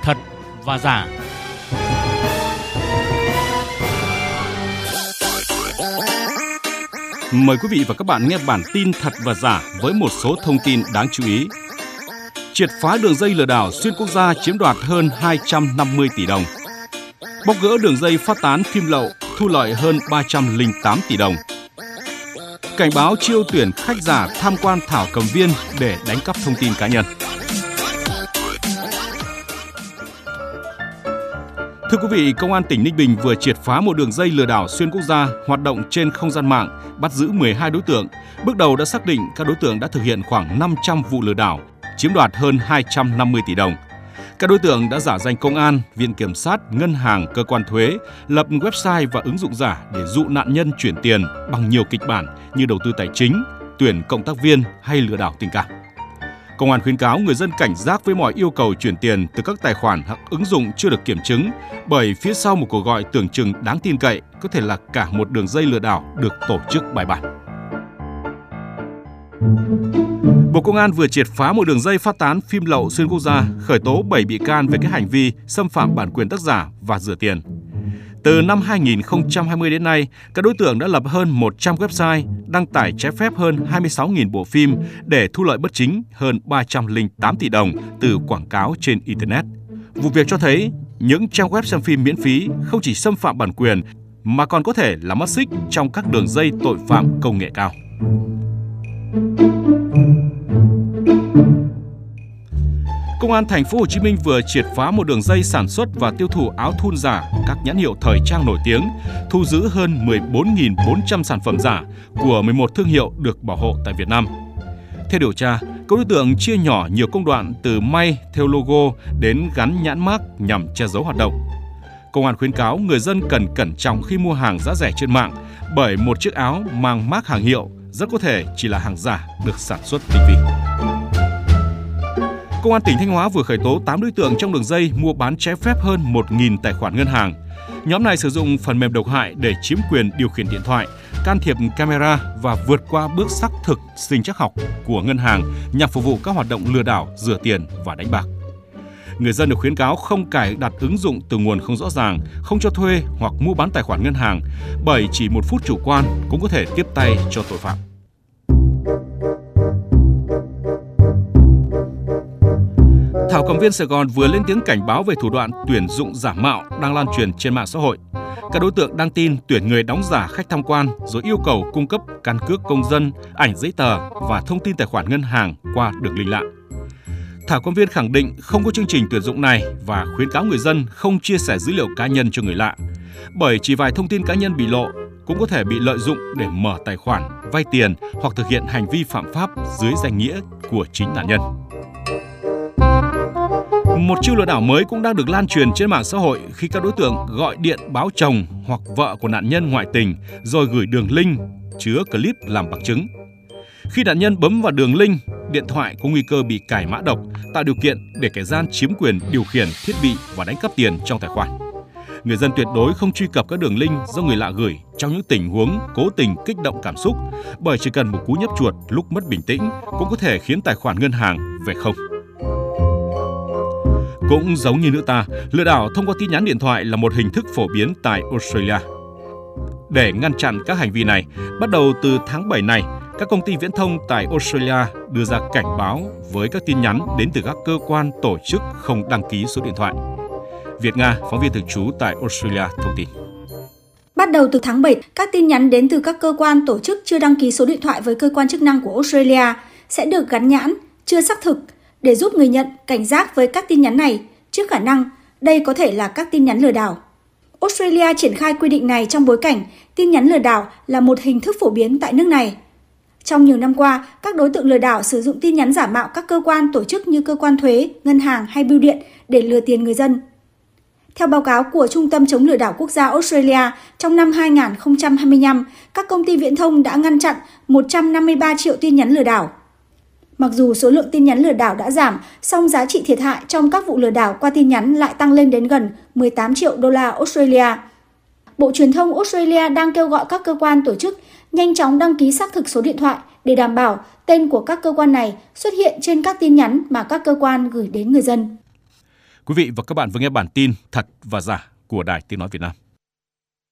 Thật và giả. Mời quý vị và các bạn nghe bản tin Thật và giả với một số thông tin đáng chú ý. Triệt phá đường dây lừa đảo xuyên quốc gia chiếm đoạt hơn 250 tỷ đồng. Bóc gỡ đường dây phát tán phim lậu, thu lợi hơn 308 tỷ đồng. Cảnh báo chiêu tuyển khách giả tham quan thảo cầm viên để đánh cắp thông tin cá nhân. Thưa quý vị, Công an tỉnh Ninh Bình vừa triệt phá một đường dây lừa đảo xuyên quốc gia hoạt động trên không gian mạng, bắt giữ 12 đối tượng. Bước đầu đã xác định các đối tượng đã thực hiện khoảng 500 vụ lừa đảo, chiếm đoạt hơn 250 tỷ đồng. Các đối tượng đã giả danh công an, viện kiểm sát, ngân hàng, cơ quan thuế, lập website và ứng dụng giả để dụ nạn nhân chuyển tiền bằng nhiều kịch bản như đầu tư tài chính, tuyển cộng tác viên hay lừa đảo tình cảm. Công an khuyến cáo người dân cảnh giác với mọi yêu cầu chuyển tiền từ các tài khoản hoặc ứng dụng chưa được kiểm chứng, bởi phía sau một cuộc gọi tưởng chừng đáng tin cậy có thể là cả một đường dây lừa đảo được tổ chức bài bản. Bộ Công an vừa triệt phá một đường dây phát tán phim lậu xuyên quốc gia, khởi tố 7 bị can về các hành vi xâm phạm bản quyền tác giả và rửa tiền. Từ năm 2020 đến nay, các đối tượng đã lập hơn 100 website, đăng tải trái phép hơn 26.000 bộ phim để thu lợi bất chính hơn 308 tỷ đồng từ quảng cáo trên Internet. Vụ việc cho thấy, những trang web xem phim miễn phí không chỉ xâm phạm bản quyền mà còn có thể là mắt xích trong các đường dây tội phạm công nghệ cao. Công an thành phố Hồ Chí Minh vừa triệt phá một đường dây sản xuất và tiêu thụ áo thun giả các nhãn hiệu thời trang nổi tiếng, thu giữ hơn 14.400 sản phẩm giả của 11 thương hiệu được bảo hộ tại Việt Nam. Theo điều tra, các đối tượng chia nhỏ nhiều công đoạn từ may theo logo đến gắn nhãn mác nhằm che giấu hoạt động. Công an khuyến cáo người dân cần cẩn trọng khi mua hàng giá rẻ trên mạng, bởi một chiếc áo mang mác hàng hiệu rất có thể chỉ là hàng giả được sản xuất tinh vi. Công an tỉnh Thanh Hóa vừa khởi tố 8 đối tượng trong đường dây mua bán trái phép hơn 1.000 tài khoản ngân hàng. Nhóm này sử dụng phần mềm độc hại để chiếm quyền điều khiển điện thoại, can thiệp camera và vượt qua bước xác thực sinh trắc học của ngân hàng nhằm phục vụ các hoạt động lừa đảo, rửa tiền và đánh bạc. Người dân được khuyến cáo không cài đặt ứng dụng từ nguồn không rõ ràng, không cho thuê hoặc mua bán tài khoản ngân hàng, bởi chỉ một phút chủ quan cũng có thể tiếp tay cho tội phạm. Thảo Cầm Viên Sài Gòn vừa lên tiếng cảnh báo về thủ đoạn tuyển dụng giả mạo đang lan truyền trên mạng xã hội. Các đối tượng đăng tin tuyển người đóng giả khách tham quan rồi yêu cầu cung cấp căn cước công dân, ảnh giấy tờ và thông tin tài khoản ngân hàng qua đường link lạ. Thảo Cầm Viên khẳng định không có chương trình tuyển dụng này và khuyến cáo người dân không chia sẻ dữ liệu cá nhân cho người lạ, bởi chỉ vài thông tin cá nhân bị lộ cũng có thể bị lợi dụng để mở tài khoản, vay tiền hoặc thực hiện hành vi phạm pháp dưới danh nghĩa của chính nạn nhân. Một chiêu lừa đảo mới cũng đang được lan truyền trên mạng xã hội khi các đối tượng gọi điện báo chồng hoặc vợ của nạn nhân ngoại tình rồi gửi đường link chứa clip làm bằng chứng. Khi nạn nhân bấm vào đường link, điện thoại có nguy cơ bị cài mã độc, tạo điều kiện để kẻ gian chiếm quyền điều khiển thiết bị và đánh cắp tiền trong tài khoản. Người dân tuyệt đối không truy cập các đường link do người lạ gửi trong những tình huống cố tình kích động cảm xúc, bởi chỉ cần một cú nhấp chuột lúc mất bình tĩnh cũng có thể khiến tài khoản ngân hàng về không. Cũng giống như nước ta, lừa đảo thông qua tin nhắn điện thoại là một hình thức phổ biến tại Australia. Để ngăn chặn các hành vi này, bắt đầu từ tháng 7 này, các công ty viễn thông tại Australia đưa ra cảnh báo với các tin nhắn đến từ các cơ quan tổ chức không đăng ký số điện thoại. Việt Nga, phóng viên thường trú tại Australia thông tin. Bắt đầu từ tháng 7, các tin nhắn đến từ các cơ quan tổ chức chưa đăng ký số điện thoại với cơ quan chức năng của Australia sẽ được gắn nhãn chưa xác thực để giúp người nhận cảnh giác với các tin nhắn này trước khả năng đây có thể là các tin nhắn lừa đảo. Australia triển khai quy định này trong bối cảnh tin nhắn lừa đảo là một hình thức phổ biến tại nước này. Trong nhiều năm qua, các đối tượng lừa đảo sử dụng tin nhắn giả mạo các cơ quan tổ chức như cơ quan thuế, ngân hàng hay bưu điện để lừa tiền người dân. Theo báo cáo của Trung tâm chống lừa đảo quốc gia Australia, trong năm 2025, các công ty viễn thông đã ngăn chặn 153 triệu tin nhắn lừa đảo. Mặc dù số lượng tin nhắn lừa đảo đã giảm, song giá trị thiệt hại trong các vụ lừa đảo qua tin nhắn lại tăng lên đến gần 18 triệu đô la Australia. Bộ Truyền thông Australia đang kêu gọi các cơ quan tổ chức nhanh chóng đăng ký xác thực số điện thoại để đảm bảo tên của các cơ quan này xuất hiện trên các tin nhắn mà các cơ quan gửi đến người dân. Quý vị và các bạn vừa nghe bản tin Thật và Giả của Đài Tiếng Nói Việt Nam.